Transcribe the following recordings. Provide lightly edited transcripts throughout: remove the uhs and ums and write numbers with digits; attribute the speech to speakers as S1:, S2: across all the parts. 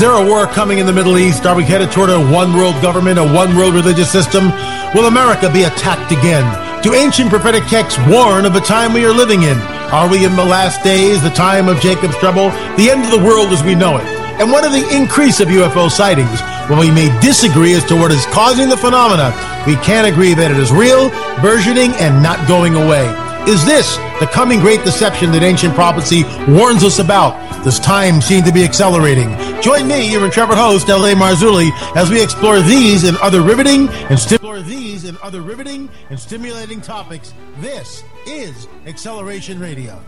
S1: there a war coming in the Middle East? Are we headed toward a one-world government, a one-world religious system? Will America be attacked again? Do ancient prophetic texts warn of the time we are living in? Are we in the last days, the time of Jacob's trouble, the end of the world as we know it? And what of the increase of UFO sightings? Well, we may disagree as to what is causing the phenomena. We can agree that it is real, burgeoning, and not going away. Is this the coming great deception that ancient prophecy warns us about? Does time seem to be accelerating? Join me, your intrepid host, L.A. Marzulli, as we explore these and other riveting and stimulating topics. This is Acceleration Radio.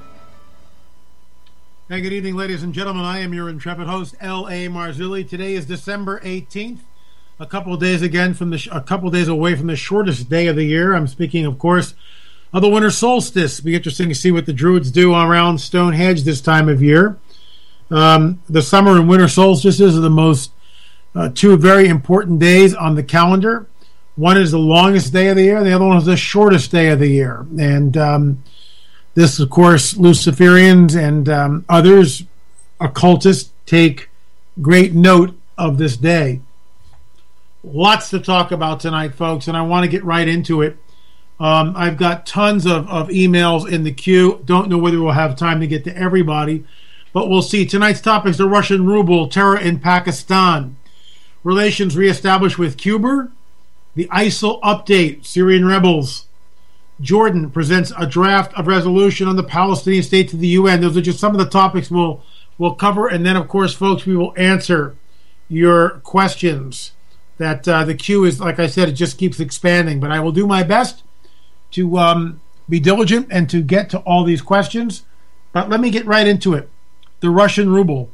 S1: Hey, good evening, ladies and gentlemen. I am your intrepid host, L.A. Marzulli. Today is December 18th, a couple of days away from the shortest day of the year. I'm speaking, of course, of the winter solstice. It'll be interesting to see what the Druids do around Stonehenge this time of year. The summer and winter solstices are the most two very important days on the calendar. One is the longest day of the year, and the other one is the shortest day of the year. And this, of course, Luciferians and others, occultists, take great note of this day. Lots to talk about tonight, folks, and I want to get right into it. I've got tons of emails in the queue. Don't know whether we'll have time to get to everybody, but we'll see. Tonight's topic is the Russian ruble, terror in Pakistan, relations reestablished with Cuba, the ISIL update, Syrian rebels, Jordan presents a draft of resolution on the Palestinian state to the UN. Those are just some of the topics we'll cover, and then, of course, folks, we will answer your questions. That the queue is, like I said, it just keeps expanding, but I will do my best to be diligent and to get to all these questions. But let me get right into it. The Russian ruble.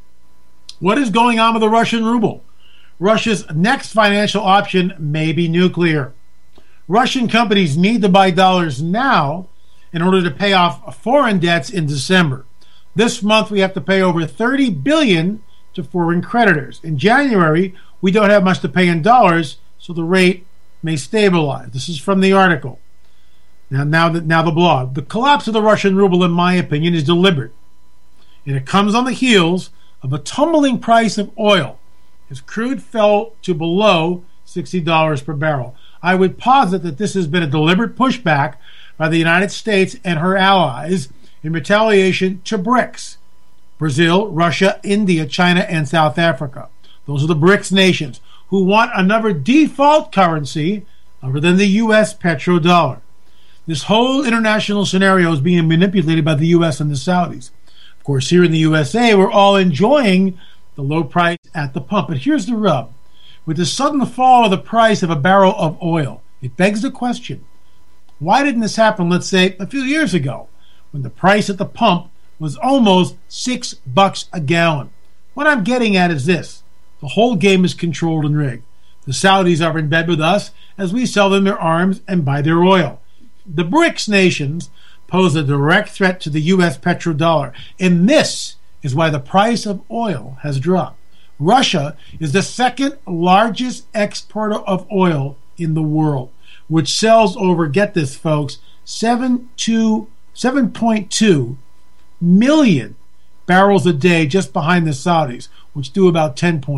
S1: What is going on with the Russian ruble? Russia's next financial option may be nuclear. Russian companies need to buy dollars now in order to pay off foreign debts in December. This month we have to pay over $30 billion to foreign creditors. In January, we don't have much to pay in dollars, so the rate may stabilize. This is from the article. Now the blog. The collapse of the Russian ruble, in my opinion, is deliberate. And it comes on the heels of a tumbling price of oil, as crude fell to below $60 per barrel. I would posit that this has been a deliberate pushback by the United States and her allies in retaliation to BRICS: Brazil, Russia, India, China, and South Africa. Those are the BRICS nations who want another default currency other than the U.S. petrodollar. This whole international scenario is being manipulated by the U.S. and the Saudis. Of course, here in the USA, we're all enjoying the low price at the pump. But here's the rub. With the sudden fall of the price of a barrel of oil, it begs the question, why didn't this happen, let's say, a few years ago, when the price at the pump was almost $6 a gallon? What I'm getting at is this. The whole game is controlled and rigged. The Saudis are in bed with us as we sell them their arms and buy their oil. The BRICS nations pose a direct threat to the U.S. petrodollar, and this is why the price of oil has dropped. Russia is the second largest exporter of oil in the world, which sells over, get this, folks, 7.2 million barrels a day, just behind the Saudis, which do about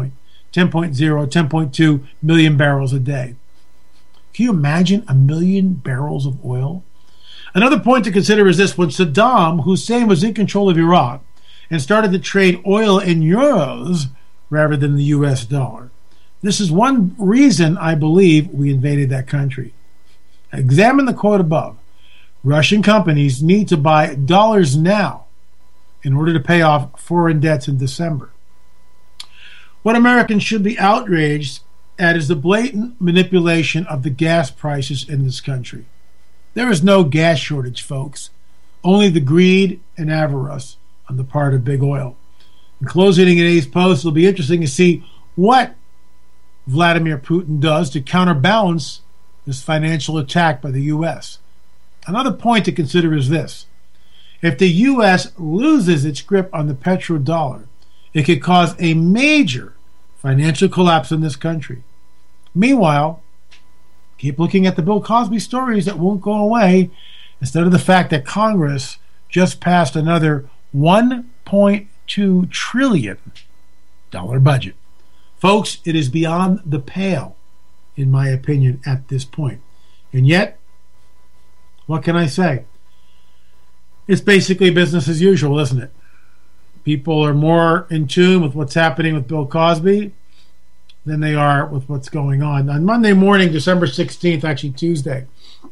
S1: 10.2 million barrels a day. Can you imagine 1 million barrels of oil? Another point to consider is this. When Saddam Hussein was in control of Iraq and started to trade oil in euros rather than the U.S. dollar, this is one reason I believe we invaded that country. Examine the quote above. Russian companies need to buy dollars now in order to pay off foreign debts in December. What Americans should be outraged at is the blatant manipulation of the gas prices in this country. There is no gas shortage, folks. Only the greed and avarice on the part of big oil. In closing today's post, it'll be interesting to see what Vladimir Putin does to counterbalance this financial attack by the U.S. Another point to consider is this. If the U.S. loses its grip on the petrodollar, it could cause a major financial collapse in this country. Meanwhile, keep looking at the Bill Cosby stories that won't go away, instead of the fact that Congress just passed another $1.2 trillion budget. Folks, it is beyond the pale, in my opinion, at this point. And yet, what can I say? It's basically business as usual, isn't it? People are more in tune with what's happening with Bill Cosby than they are with what's going on. On Monday morning, December 16th, actually Tuesday,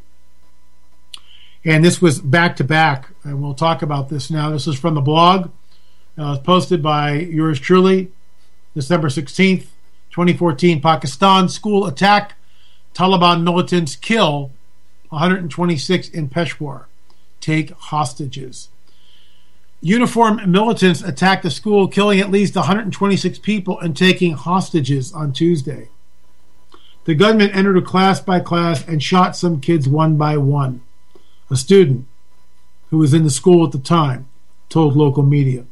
S1: and this was back-to-back, and we'll talk about this now. This is from the blog. It was posted by yours truly, December 16th, 2014. Pakistan school attack. Taliban militants kill 126 in Peshawar. Take hostages. Uniformed militants attacked a school, killing at least 126 people and taking hostages on Tuesday. The gunmen entered a class by class and shot some kids one by one. A student who was in the school at the time told local media.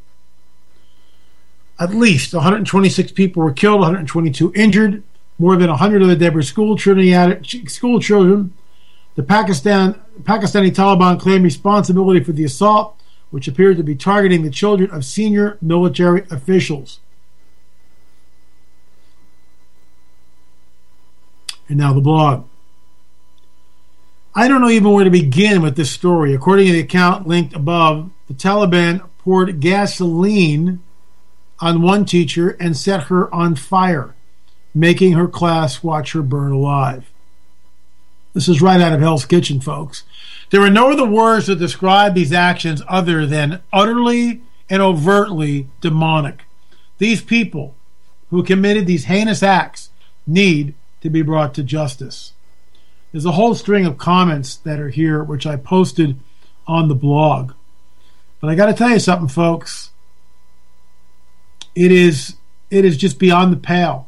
S1: At least 126 people were killed, 122 injured. More than 100 of the dead were school children. The Pakistani Taliban claimed responsibility for the assault, which appeared to be targeting the children of senior military officials. And now the blog. I don't know even where to begin with this story. According to the account linked above, the Taliban poured gasoline on one teacher and set her on fire, making her class watch her burn alive. This is right out of Hell's Kitchen, folks. There are no other words to describe these actions other than utterly and overtly demonic. These people who committed these heinous acts need to be brought to justice. There's a whole string of comments that are here, which I posted on the blog. But I got to tell you something, folks. It is just beyond the pale.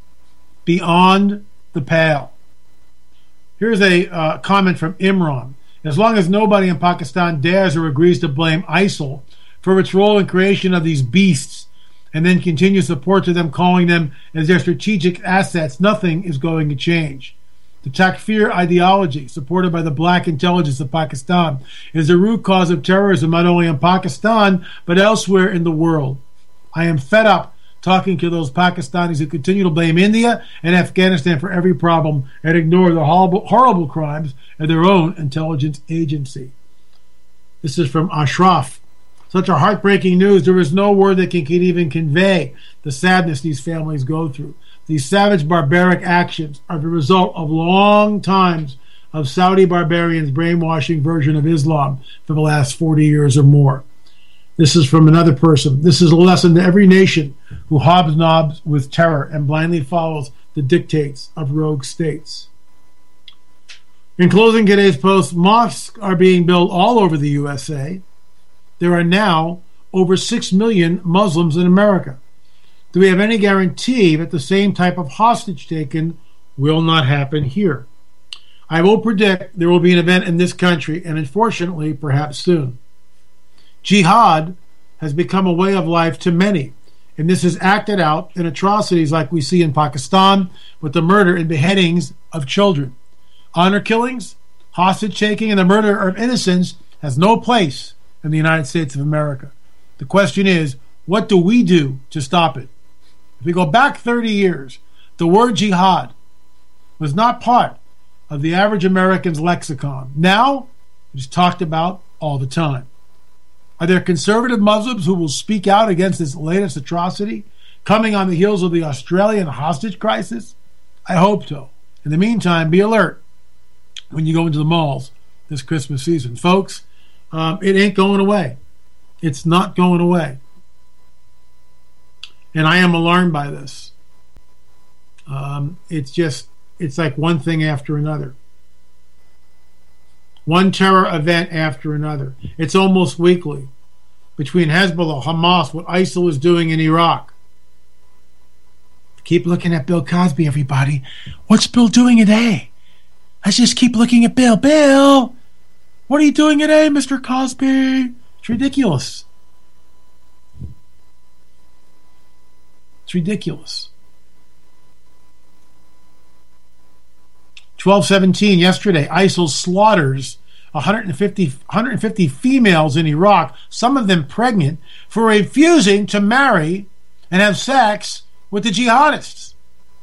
S1: Beyond the pale. Here's a comment from Imran. As long as nobody in Pakistan dares or agrees to blame ISIL for its role in creation of these beasts and then continue support to them, calling them as their strategic assets, nothing is going to change. The Takfir ideology, supported by the black intelligence of Pakistan, is the root cause of terrorism not only in Pakistan, but elsewhere in the world. I am fed up talking to those Pakistanis who continue to blame India and Afghanistan for every problem and ignore the horrible crimes of their own intelligence agency. This is from Ashraf. Such a heartbreaking news. There is no word that can even convey the sadness these families go through. These savage, barbaric actions are the result of long times of Saudi barbarians' brainwashing version of Islam for the last 40 years or more. This is from another person. This is a lesson to every nation who hobnobs with terror and blindly follows the dictates of rogue states. In closing today's post, mosques are being built all over the USA. There are now over 6 million Muslims in America. Do we have any guarantee that the same type of hostage taken will not happen here? I will predict there will be an event in this country, and unfortunately, perhaps soon. Jihad has become a way of life to many, and this is acted out in atrocities like we see in Pakistan with the murder and beheadings of children. Honor killings, hostage taking, and the murder of innocents has no place in the United States of America. The question is, what do we do to stop it? If we go back 30 years, the word jihad was not part of the average American's lexicon. Now, it is talked about all the time. Are there conservative Muslims who will speak out against this latest atrocity, coming on the heels of the Australian hostage crisis? I hope so. In the meantime, be alert when you go into the malls this Christmas season. Folks, it ain't going away. It's not going away. And I am alarmed by this. It's like one thing after another. One terror event after another. It's almost weekly. Between Hezbollah, Hamas, what ISIL is doing in Iraq. Keep looking at Bill Cosby, everybody. What's Bill doing today? Let's just keep looking at Bill. Bill, what are you doing today, Mr. Cosby? It's ridiculous. It's ridiculous. 12/17 yesterday, ISIL slaughters 150 females in Iraq, some of them pregnant, for refusing to marry and have sex with the jihadists.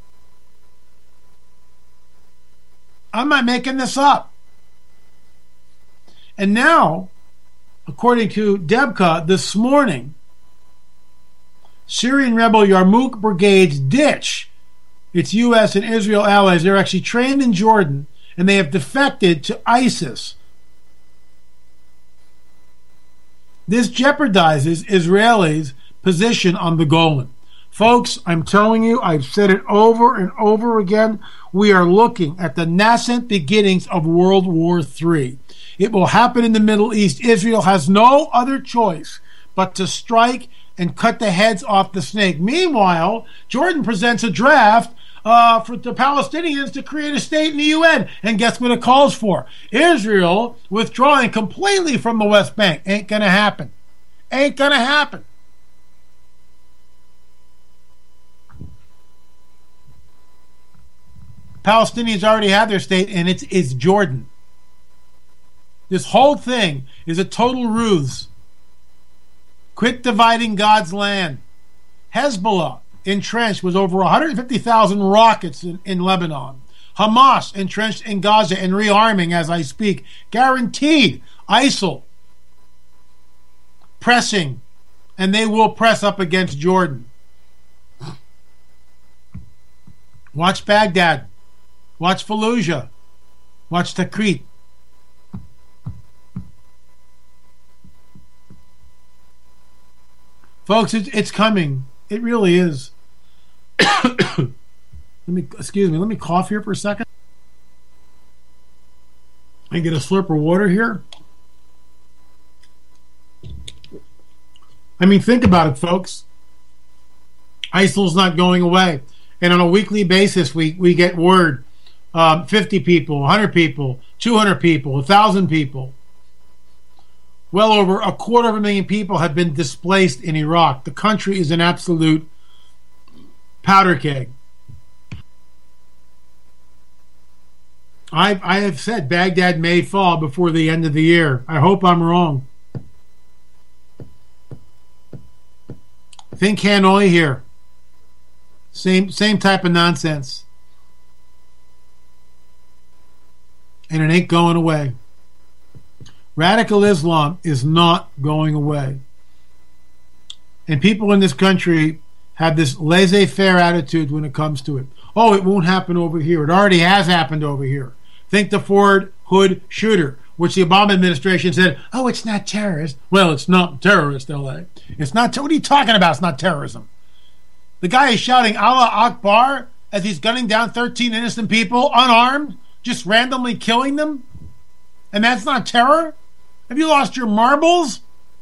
S1: I'm not making this up. And now, according to Debka this morning, Syrian rebel Yarmouk brigades ditch its U.S. and Israel allies. They're actually trained in Jordan, and they have defected to ISIS. This jeopardizes Israelis' position on the Golan. Folks, I'm telling you, I've said it over and over again, we are looking at the nascent beginnings of World War III. It will happen in the Middle East. Israel has no other choice but to strike and cut the heads off the snake. Meanwhile, Jordan presents a draft for the Palestinians to create a state in the UN. And guess what it calls for? Israel withdrawing completely from the West Bank. Ain't going to happen. Ain't going to happen. Palestinians already have their state, and it's Jordan. This whole thing is a total ruse. Quit dividing God's land. Hezbollah entrenched with over 150,000 rockets in Lebanon. Hamas entrenched in Gaza and rearming as I speak. Guaranteed. ISIL pressing, and they will press up against Jordan. Watch Baghdad. Watch Fallujah. Watch Tikrit. Folks, it's coming. It really is. Let me cough here for a second. And get a slurp of water here. I mean, think about it, folks. ISIL's not going away. And on a weekly basis, we get word. 50 people, 100 people, 200 people, 1,000 people. Well over 250,000 people have been displaced in Iraq. The country is an absolute powder keg. I have said Baghdad may fall before the end of the year. I hope I'm wrong. Think Hanoi here. Same type of nonsense. And it ain't going away. Radical Islam is not going away. And people in this country have this laissez-faire attitude when it comes to it. Oh, it won't happen over here. It already has happened over here. Think the Fort Hood shooter, which the Obama administration said, oh, it's not terrorist. Well, it's not terrorist, LA. It's not. What are you talking about? It's not terrorism. The guy is shouting Allah Akbar as he's gunning down 13 innocent people, unarmed, just randomly killing them. And that's not terror? Have you lost your marbles?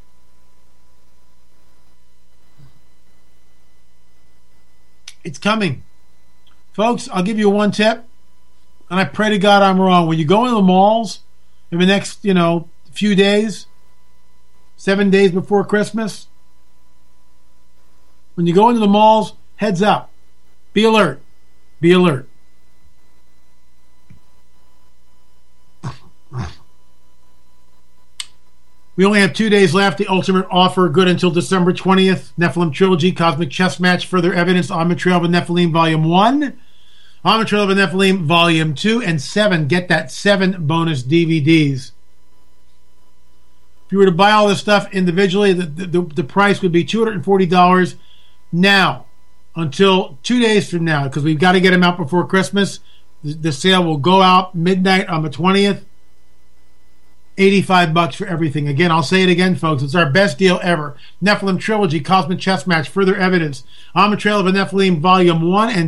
S1: It's coming. Folks, I'll give you one tip, and I pray to God I'm wrong. When you go into the malls in the next, few days, 7 days before Christmas, when you go into the malls, heads up. Be alert. Be alert. We only have 2 days left. The ultimate offer good until December 20th. Nephilim Trilogy, Cosmic Chess Match, Further Evidence, On the Trail of the Nephilim Volume 1, On the Trail of the Nephilim Volume 2, and 7. Get that 7 bonus DVDs. If you were to buy all this stuff individually, the price would be $240 now until 2 days from now, because we've got to get them out before Christmas. The sale will go out midnight on the 20th. $85 for everything. Again, I'll say it again, folks. It's our best deal ever. Nephilim Trilogy, Cosmic Chess Match, Further Evidence, On the Trail of the Nephilim Volume 1 and